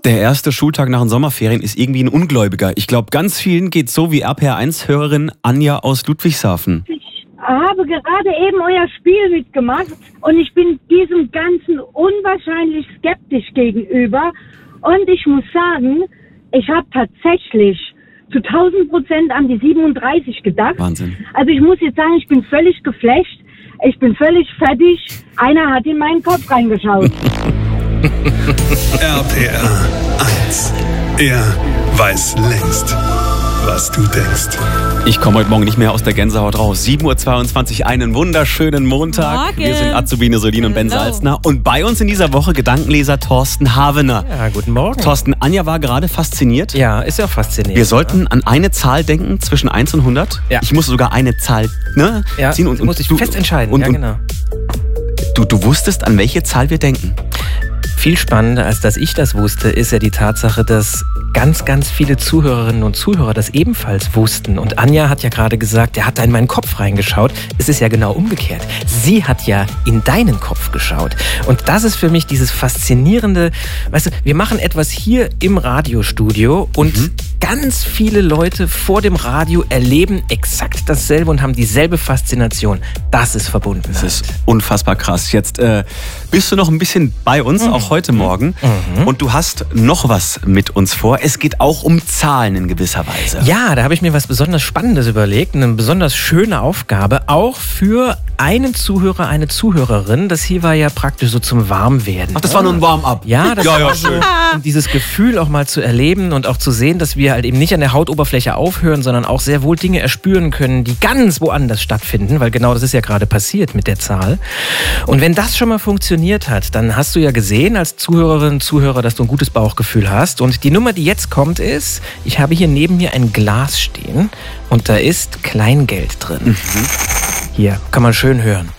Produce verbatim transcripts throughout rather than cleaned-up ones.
Der erste Schultag nach den Sommerferien ist irgendwie ein Ungläubiger. Ich glaube, ganz vielen geht so wie R P R eins Hörerin Anja aus Ludwigshafen. Ich habe gerade eben euer Spiel mitgemacht und ich bin diesem Ganzen unwahrscheinlich skeptisch gegenüber. Und ich muss sagen, ich habe tatsächlich zu tausend Prozent an die siebenunddreißig gedacht. Wahnsinn. Also ich muss jetzt sagen, ich bin völlig geflasht. Ich bin völlig fertig. Einer hat in meinen Kopf reingeschaut. R P R eins. Er weiß längst, was du denkst. Ich komme heute Morgen nicht mehr aus der Gänsehaut raus. sieben Uhr zweiundzwanzig, einen wunderschönen Montag. Morgen. Wir sind Azubine Solin und Ben Hello. Salzner. Und bei uns in dieser Woche Gedankenleser Thorsten Havener. Ja, guten Morgen. Thorsten, Anja war gerade fasziniert. Ja, ist ja faszinierend. Wir sollten an eine Zahl denken zwischen eins und hundert. Ja. Ich muss sogar eine Zahl ne, ja, ziehen. Und, du musst dich fest entscheiden. Und, ja, und, genau. du, du wusstest, an welche Zahl wir denken. Viel spannender, als dass ich das wusste, ist ja die Tatsache, dass ganz, ganz viele Zuhörerinnen und Zuhörer das ebenfalls wussten. Und Anja hat ja gerade gesagt, der hat da in meinen Kopf reingeschaut. Es ist ja genau umgekehrt. Sie hat ja in deinen Kopf geschaut. Und das ist für mich dieses faszinierende, weißt du, wir machen etwas hier im Radiostudio und mhm. ganz viele Leute vor dem Radio erleben exakt dasselbe und haben dieselbe Faszination. Das ist verbunden. Das ist unfassbar krass. Jetzt äh, bist du noch ein bisschen bei uns, mhm. auch heute Morgen. Mhm. Und du hast noch was mit uns vor. Es geht auch um Zahlen in gewisser Weise. Ja, da habe ich mir was besonders Spannendes überlegt. Eine besonders schöne Aufgabe, auch für einen Zuhörer, eine Zuhörerin. Das hier war ja praktisch so zum Warmwerden. Ach, das war nur ein Warm-up. Ja, das ja, war ja, so, schön. um dieses Gefühl auch mal zu erleben und auch zu sehen, dass wir halt eben nicht an der Hautoberfläche aufhören, sondern auch sehr wohl Dinge erspüren können, die ganz woanders stattfinden, weil genau das ist ja gerade passiert mit der Zahl. Und wenn das schon mal funktioniert hat, dann hast du ja gesehen als Zuhörerin, Zuhörer, dass du ein gutes Bauchgefühl hast. Und die Nummer, die jetzt kommt, ist, ich habe hier neben mir ein Glas stehen und da ist Kleingeld drin. Mhm. Hier, kann man schön hören.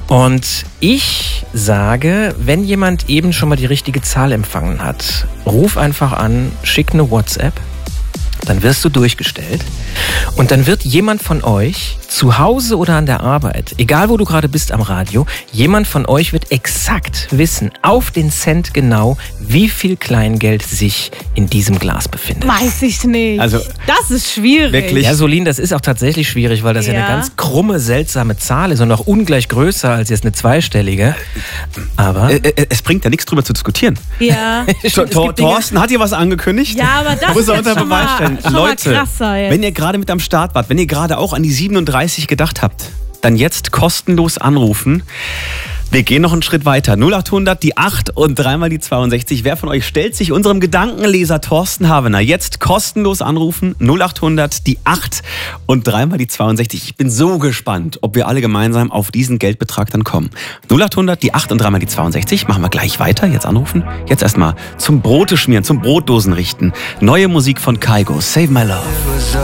Und ich sage, wenn jemand eben schon mal die richtige Zahl empfangen hat, ruf einfach an, schick eine WhatsApp, dann wirst du durchgestellt und dann wird jemand von euch zu Hause oder an der Arbeit, egal wo du gerade bist am Radio, jemand von euch wird exakt wissen, auf den Cent genau, wie viel Kleingeld sich in diesem Glas befindet. Weiß ich nicht. Also, das ist schwierig. wirklich? Ja, Solin, das ist auch tatsächlich schwierig, weil das ja, Ja. eine ganz krumme, seltsame Zahl ist und auch ungleich größer als jetzt eine zweistellige. Aber Äh, äh, es bringt ja nichts drüber zu diskutieren. Ja. Tor- Tor- Thorsten hat hier was angekündigt. Ja, aber das Muss er ist unter jetzt schon Beweis mal, stellen. schon Leute, mal krasser jetzt. wenn ihr gerade mit am Start wart, wenn ihr gerade auch an die siebenunddreißig gedacht habt, dann jetzt kostenlos anrufen. Wir gehen noch einen Schritt weiter. null acht hundert, die acht und dreimal die zweiundsechzig. Wer von euch stellt sich unserem Gedankenleser Thorsten Havener jetzt kostenlos anrufen? null acht hundert, die acht und dreimal die zweiundsechzig. Ich bin so gespannt, ob wir alle gemeinsam auf diesen Geldbetrag dann kommen. null acht hundert, die acht und dreimal die zweiundsechzig. Machen wir gleich weiter. Jetzt anrufen. Jetzt erstmal zum Brote schmieren, zum Brotdosen richten. Neue Musik von Kygo. Save My Love.